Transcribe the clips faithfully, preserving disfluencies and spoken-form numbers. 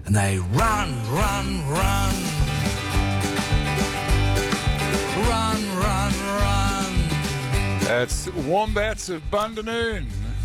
and they run, run, run. Run, run, run. That's Wombats of Bundanoon.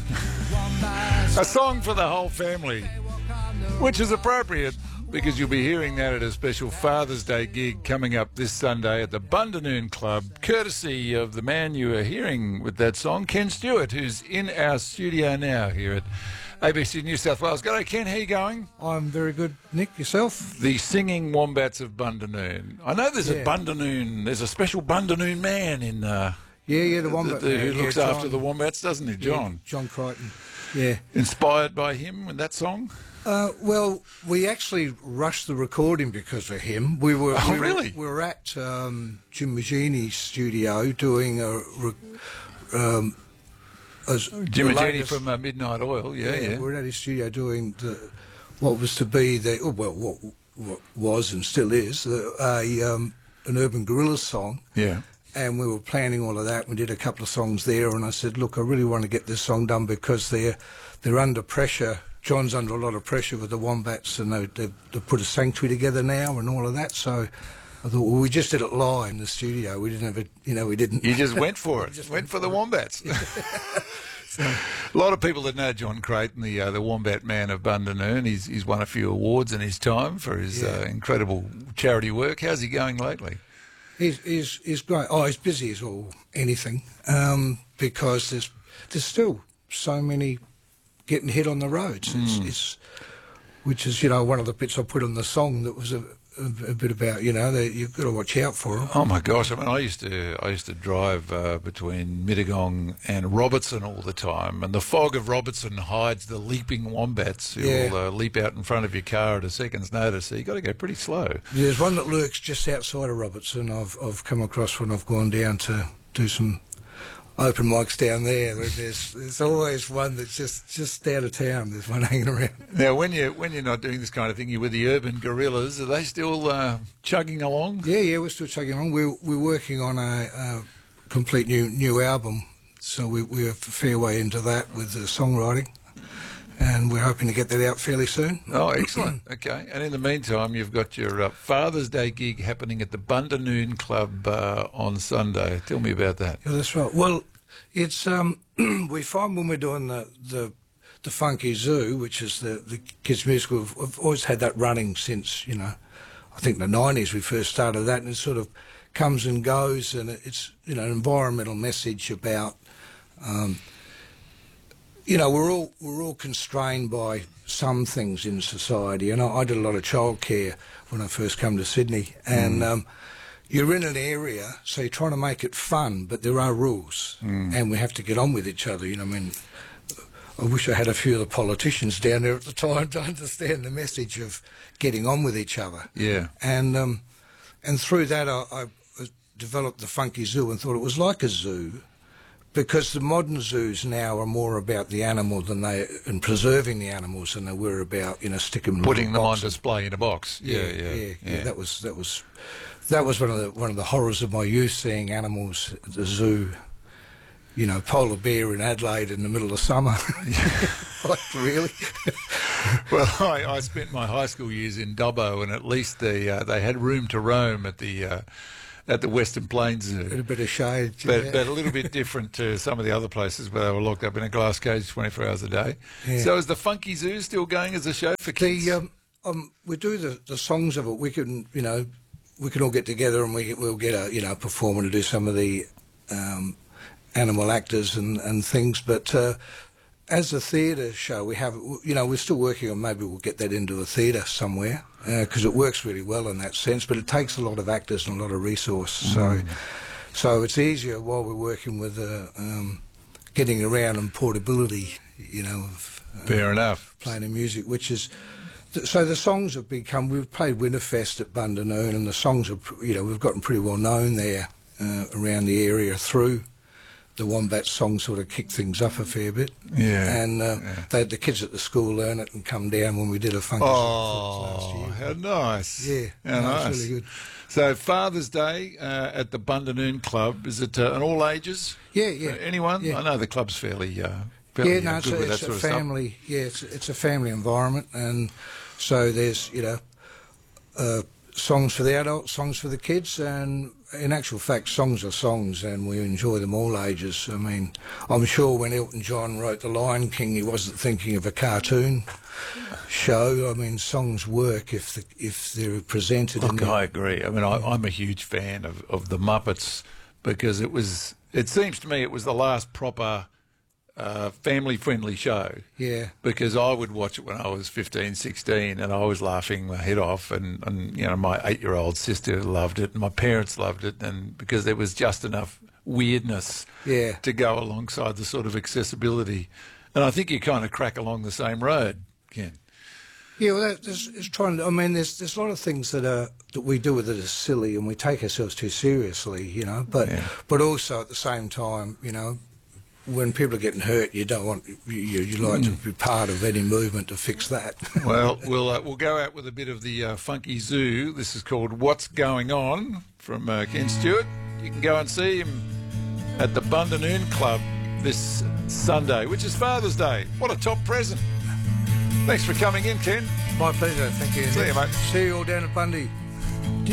A song for the whole family, which is appropriate because you'll be hearing that at a special Father's Day gig coming up this Sunday at the Bundanoon Club, courtesy of the man you are hearing with that song, Ken Stewart, who's in our studio now here at A B C New South Wales. G'day, Ken, how you going? I'm very good, Nick. Yourself? The singing Wombats of Bundanoon. I know there's Yeah. a Bundanoon, there's a special Bundanoon man in uh, Yeah, yeah, the Wombat the, the, man. who looks yeah, after John. the Wombats, doesn't he, John? Yeah, John Crichton. Yeah. Inspired by him and that song? Uh, well, we actually rushed the recording because of him. We were Oh, we really? Were, we were at um, Jim Maggini's studio doing a. Re, um, as Jim the Maggini latest- from uh, Midnight Oil, yeah, yeah. We were at his studio doing the what was to be the oh, well, what, what was and still is the, a um, an Urban Guerrillas song. Yeah. And we were planning all of that. We did a couple of songs there, and I said, look, I really want to get this song done because they're they're under pressure. John's under a lot of pressure with the Wombats, and they, they've, they've put a sanctuary together now and all of that. So I thought, well, we just did it live in the studio. We didn't have it, you know, we didn't. You just went for it. just went for the Wombats. A lot of people that know John Crichton, the uh, the Wombat man of Bundanoon, he's he's won a few awards in his time for his Yeah. uh, incredible charity work. How's he going lately? He's, he's, he's great. Oh, he's busy as all anything um, because there's there's still so many getting hit on the roads. It's, Mm. it's which is, you know, one of the bits I put on the song that was a, a, a bit about, you know, that you've got to watch out for them. Oh my gosh! I mean, I used to I used to drive uh, between Mittagong and Robertson all the time, and the fog of Robertson hides the leaping wombats who Yeah. will uh, leap out in front of your car at a second's notice. So you got to go pretty slow. There's one that lurks just outside of Robertson. I've I've come across when I've gone down to do some open mics down there. There's there's always one that's just just out of town. There's one hanging around. Now, when you when you're not doing this kind of thing, you're with the Urban Guerrillas. Are they still uh, chugging along? Yeah, yeah, we're still chugging along. We're we're working on a, a complete new new album, so we we're a fair way into that with the songwriting, and we're hoping to get that out fairly soon. Oh, excellent. Okay. And in the meantime, you've got your uh, Father's Day gig happening at the Bundanoon Club uh, on Sunday. Tell me about that. Yeah, that's right. Well, it's um, we find when we're doing the the, the Funky Zoo, which is the the kids' musical, we've, we've always had that running since, you know, I think the nineties we first started that, and it sort of comes and goes, and it's, you know, an environmental message about. Um, You know, we're all we're all constrained by some things in society, and I, I did a lot of childcare when I first came to Sydney, and Mm. um, you're in an area, so you're trying to make it fun, but there are rules, Mm. and we have to get on with each other. You know, I mean, I wish I had a few of the politicians down there at the time to understand the message of getting on with each other. Yeah. And um, and through that, I, I developed the Funky Zoo and thought it was like a zoo. Because the modern zoos now are more about the animal than they and preserving the animals than they were about, you know, sticking them in Putting them on boxes. display in a box. Yeah, yeah, yeah, yeah. yeah. That was that was that was one of the one of the horrors of my youth, seeing animals at the zoo. You know, polar bear in Adelaide in the middle of summer. Like, really? Well, I, I spent my high school years in Dubbo, and at least they uh, they had room to roam at the uh, at the Western Plains Zoo. A bit of shade. But, yeah. but a little bit different to some of the other places where they were locked up in a glass cage twenty-four hours a day. Yeah. So is the Funky Zoo still going as a show for kids? The, um, um, we do the, the songs of it. We can, you know, we can all get together and we we'll get a you know performer to do some of the um, animal actors and, and things. But uh, as a theatre show, we have, you know, we're still working on maybe we'll get that into a theatre somewhere because uh, it works really well in that sense. But it takes a lot of actors and a lot of resource. Mm. So, so it's easier while we're working with uh, um, getting around and portability, you know. Of, uh, Fair enough. Playing the music, which is. So the songs have become. We've played Winterfest at Bundanoon, and the songs are, you know, we've gotten pretty well known there uh, around the area through the Wombat song. Sort of kicked things up a fair bit. Yeah. And uh, yeah. they had the kids at the school learn it and come down when we did a funky Oh, last year. how nice! Yeah, how no, nice. it's really good. So Father's Day uh, at the Bundanoon Club, is it uh, an all ages? Yeah, yeah. For anyone? Yeah. I know the club's fairly uh, fairly Yeah, uh, no, it's good a, with that it's a sort of stuff. family. Yeah, it's it's a family environment, and so there's you know uh, songs for the adults, songs for the kids, and in actual fact, songs are songs, and we enjoy them all ages. I mean, I'm sure when Elton John wrote The Lion King, he wasn't thinking of a cartoon show. I mean, songs work if the, if they're presented. Look, in I agree. I mean, I, I'm a huge fan of, of the Muppets because it was. It seems to me it was the last proper uh, family-friendly show. Yeah. Because I would watch it when I was fifteen, sixteen, and I was laughing my head off, and, and you know my eight-year-old sister loved it, and my parents loved it, and because there was just enough weirdness Yeah. to go alongside the sort of accessibility, and I think you kind of crack along the same road, Ken. Yeah, well, that, there's, it's trying. To, I mean, there's there's a lot of things that are that we do with it as silly, and we take ourselves too seriously, you know. But Yeah. but also at the same time, you know, when people are getting hurt, you don't want you you, you like Mm. to be part of any movement to fix that. Well, we'll uh, we'll go out with a bit of the uh, Funky Zoo. This is called "What's Going On" from uh, Ken Stewart. You can go and see him at the Bundanoon Club this Sunday, which is Father's Day. What a top present! Thanks for coming in, Ken. My pleasure. Thank you. See you, mate. See you all down at Bundy.